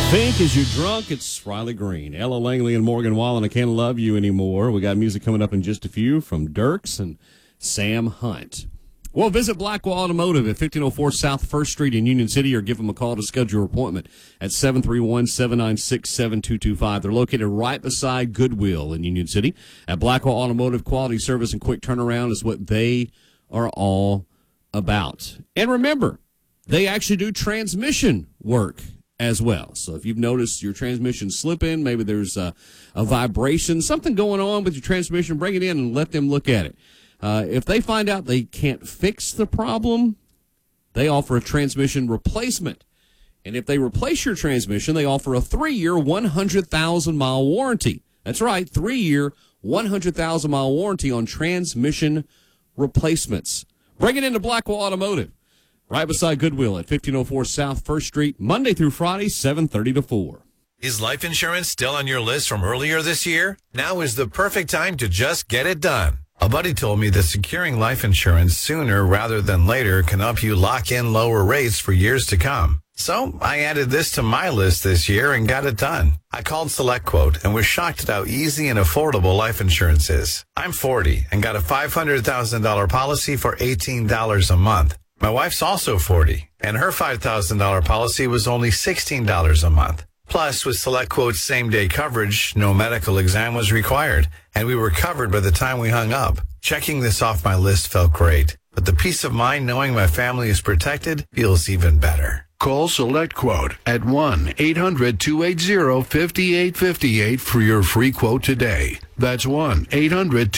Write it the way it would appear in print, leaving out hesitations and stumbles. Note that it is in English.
Think as you're drunk, it's Riley Green, Ella Langley, and Morgan Wallen. I Can't Love You Anymore. We got music coming up in just a few from Dirks and Sam Hunt. Well, visit Blackwell Automotive at 1504 South 1st Street in Union City, or give them a call to schedule your appointment at 731-796-7225. They're located right beside Goodwill in Union City. At Blackwell Automotive, quality service and quick turnaround is what they are all about. And remember, they actually do transmission work as well. So if you've noticed your transmission slipping, maybe there's a vibration, something going on with your transmission, bring it in and let them look at it. If they find out they can't fix the problem, they offer a transmission replacement. And if they replace your transmission, they offer a 3-year, 100,000-mile warranty. That's right, 3-year, 100,000-mile warranty on transmission replacements. Bring it into Blackwell Automotive, right beside Goodwill at 1504 South 1st Street, Monday through Friday, 7:30 to 4. Is life insurance still on your list from earlier this year? Now is the perfect time to just get it done. A buddy told me that securing life insurance sooner rather than later can help you lock in lower rates for years to come. So I added this to my list this year and got it done. I called SelectQuote and was shocked at how easy and affordable life insurance is. I'm 40 and got a $500,000 policy for $18 a month. My wife's also 40, and her $5,000 policy was only $16 a month. Plus, with SelectQuote's same-day coverage, no medical exam was required, and we were covered by the time we hung up. Checking this off my list felt great, but the peace of mind knowing my family is protected feels even better. Call SelectQuote at 1-800-280-5858 for your free quote today. That's 1-800